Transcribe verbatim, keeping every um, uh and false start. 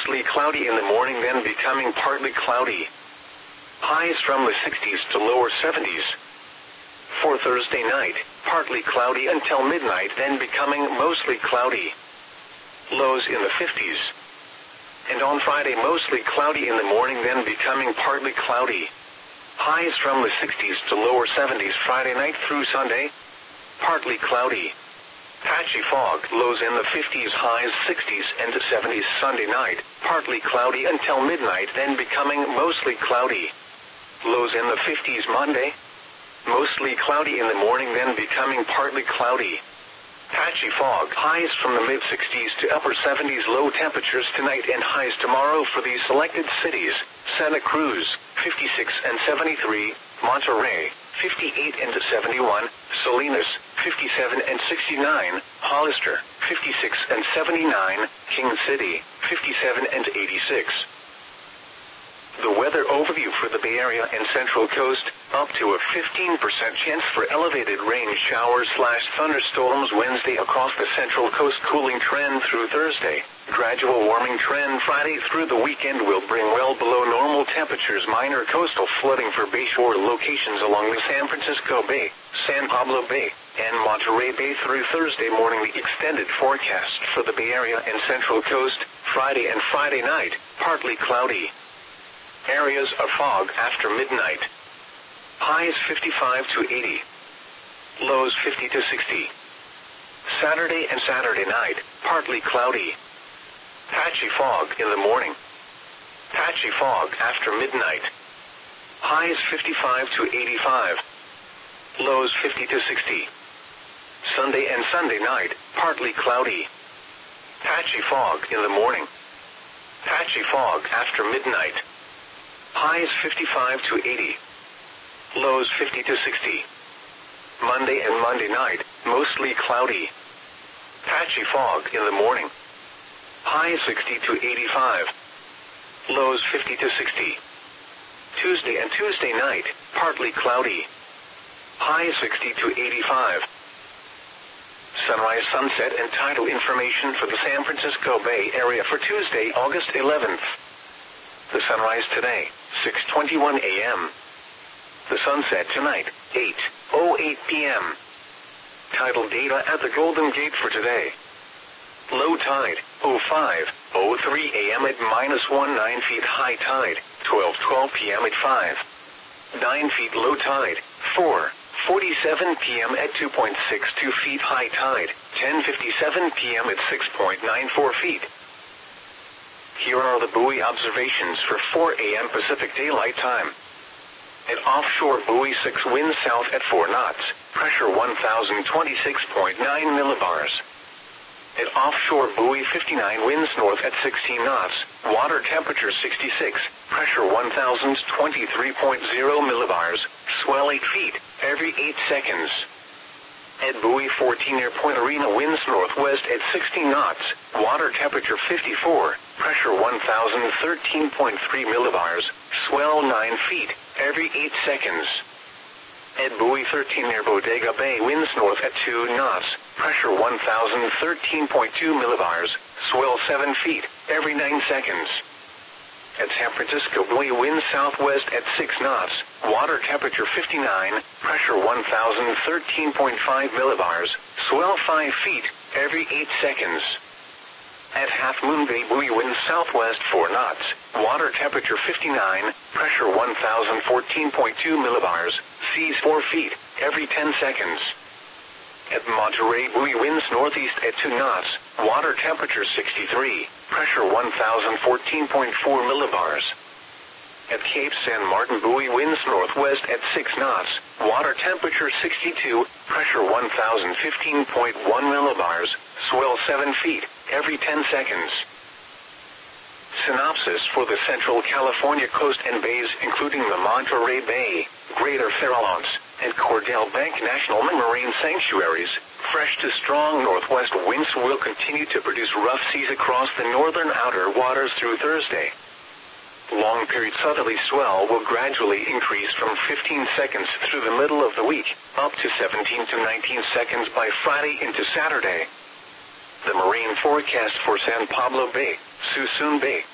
mostly cloudy in the morning, then becoming partly cloudy. Highs from the sixties to lower seventies. For Thursday night, partly cloudy until midnight, then becoming mostly cloudy. Lows in the fifties. And on Friday, mostly cloudy in the morning, then becoming partly cloudy. Highs from the sixties to lower seventies Friday night through Sunday. Partly cloudy. Patchy fog, lows in the fifties, highs sixties and seventies Sunday night. Partly cloudy until midnight, then becoming mostly cloudy. Lows in the fifties Monday. Mostly cloudy in the morning, then becoming partly cloudy. Patchy fog, highs from the mid-sixties to upper seventies. Low temperatures tonight and highs tomorrow for these selected cities: Santa Cruz, fifty-six and seventy-three, Monterey, fifty-eight and seventy-one, Salinas, fifty-seven and sixty-nine, Hollister, fifty-six and seventy-nine, King City, fifty-seven and eighty-six. The weather overview for the Bay Area and Central Coast: up to a fifteen percent chance for elevated rain showers slash thunderstorms Wednesday across the Central Coast. Cooling trend through Thursday. Gradual warming trend Friday through the weekend will bring well below normal temperatures. Minor coastal flooding for bayshore locations along the San Francisco Bay, San Pablo Bay, and Monterey Bay through Thursday morning. The extended forecast for the Bay Area and Central Coast: Friday and Friday night, partly cloudy. Areas of fog after midnight. Highs fifty-five to eighty. Lows fifty to sixty. Saturday and Saturday night, partly cloudy. Patchy fog in the morning. Patchy fog after midnight. Highs fifty-five to eighty-five. Lows fifty to sixty. Sunday and Sunday night, partly cloudy. Patchy fog in the morning. Patchy fog after midnight. Highs fifty-five to eighty. Lows fifty to sixty. Monday and Monday night, mostly cloudy. Patchy fog in the morning. Highs sixty to eighty-five. Lows fifty to sixty. Tuesday and Tuesday night, partly cloudy. Highs sixty to eighty-five. Sunrise, sunset, and tidal information for the San Francisco Bay Area for Tuesday, August eleventh. The sunrise today, six twenty-one a m The sunset tonight, eight oh eight p m Tidal data at the Golden Gate for today. Low tide, oh five oh three a m at minus nineteen feet. High tide, twelve twelve p m at five nine feet. Low tide, four forty-seven p m at two point six two feet. High tide, ten fifty-seven p m at six point nine four feet. Here are the buoy observations for four a m Pacific Daylight Time. At offshore buoy six, wind south at four knots, pressure one thousand twenty-six point nine millibars. At offshore buoy fifty-nine, winds north at sixteen knots, water temperature sixty-six, pressure one thousand twenty-three point zero millibars, swell eight feet, every eight seconds. At buoy fourteen, near Point Arena, winds northwest at sixteen knots, water temperature fifty-four, pressure one thousand thirteen point three millibars, swell nine feet, every eight seconds. At buoy thirteen, near Bodega Bay, winds north at two knots, pressure one thousand thirteen point two millibars, swell seven feet, every nine seconds. At San Francisco buoy, winds southwest at six knots, water temperature fifty-nine, pressure one thousand thirteen point five millibars, swell five feet, every eight seconds. At Half Moon Bay buoy, winds southwest four knots, water temperature fifty-nine, pressure one thousand fourteen point two millibars, seas four feet, every ten seconds. At Monterey buoy, winds northeast at two knots, water temperature sixty-three, pressure one thousand fourteen point four millibars. At Cape San Martin buoy, winds northwest at six knots, water temperature sixty-two, pressure one thousand fifteen point one millibars, swell seven feet, every ten seconds. Synopsis for the Central California coast and bays, including the Monterey Bay, Greater Farallones, and Cordell Bank National Marine Sanctuaries. Fresh to strong northwest winds will continue to produce rough seas across the northern outer waters through Thursday. Long-period southerly swell will gradually increase from fifteen seconds through the middle of the week, up to seventeen to nineteen seconds by Friday into Saturday. The marine forecast for San Pablo Bay, Suisun Bay,